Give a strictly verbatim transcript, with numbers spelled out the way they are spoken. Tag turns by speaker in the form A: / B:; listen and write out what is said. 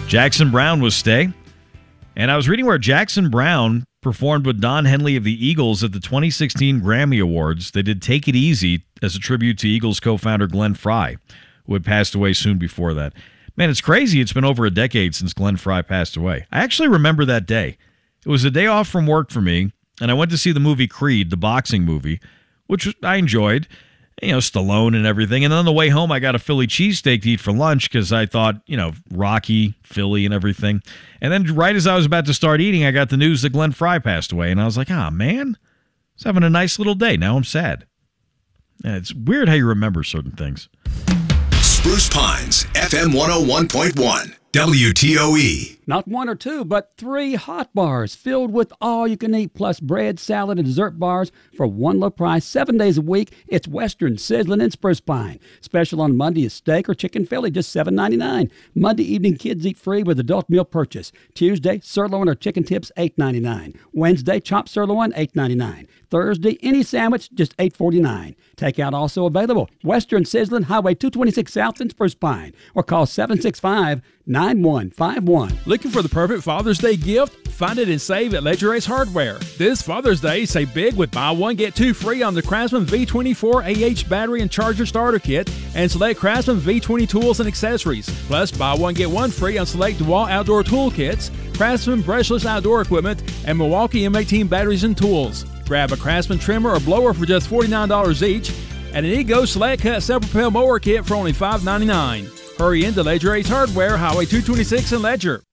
A: Jackson Browne was Stay. And I was reading where Jackson Browne performed with Don Henley of the Eagles at the twenty sixteen Grammy Awards. They did Take It Easy as a tribute to Eagles co-founder Glenn Frey, who had passed away soon before that. Man, it's crazy. It's been over a decade since Glenn Frey passed away. I actually remember that day. It was a day off from work for me, and I went to see the movie Creed, the boxing movie, which I enjoyed. You know, Stallone and everything. And then on the way home, I got a Philly cheesesteak to eat for lunch because I thought, you know, Rocky, Philly, and everything. And then right as I was about to start eating, I got the news that Glenn Frey passed away. And I was like, ah, man, I was having a nice little day. Now I'm sad. And it's weird how you remember certain things.
B: Spruce Pines, F M one oh one point one, W T O E.
C: Not one or two, but three hot bars filled with all you can eat, plus bread, salad, and dessert bars for one low price, seven days a week. It's Western Sizzling in Spruce Pine. Special on Monday is steak or chicken Philly, just seven ninety-nine. Monday evening, kids eat free with adult meal purchase. Tuesday, sirloin or chicken tips, eight ninety-nine. Wednesday, chopped sirloin, eight ninety-nine. Thursday, any sandwich, just eight forty-nine. Takeout also available. Western Sizzling, Highway two twenty-six South in Spruce Pine, or call seven six five, nine one five one.
D: Looking for the perfect Father's Day gift? Find it and save at Ledger Ace Hardware. This Father's Day, save big with buy one, get two free on the Craftsman V twenty-four A H battery and charger starter kit and select Craftsman V twenty tools and accessories. Plus, buy one, get one free on select DeWalt outdoor tool kits, Craftsman brushless outdoor equipment, and Milwaukee M eighteen batteries and tools. Grab a Craftsman trimmer or blower for just forty-nine dollars each, and an Ego Select Cut self-propel mower kit for only five ninety-nine. Hurry into Ledger Ace Hardware, Highway two twenty-six in Ledger.